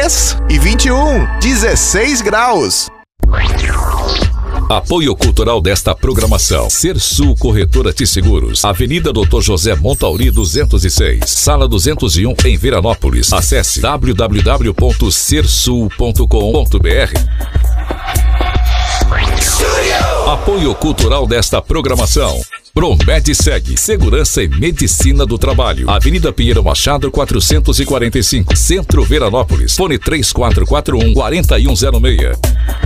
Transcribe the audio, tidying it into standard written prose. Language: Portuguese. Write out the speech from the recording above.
23 e 21, 16 graus. Apoio cultural desta programação: Sersul Corretora de Seguros, Avenida Dr. José Montauri 206, Sala 201 em Veranópolis. Acesse www.sersul.com.br. Apoio cultural desta programação: Promedsegue, Segurança e Medicina do Trabalho, Avenida Pinheiro Machado 445, Centro Veranópolis. Fone 3441-4106.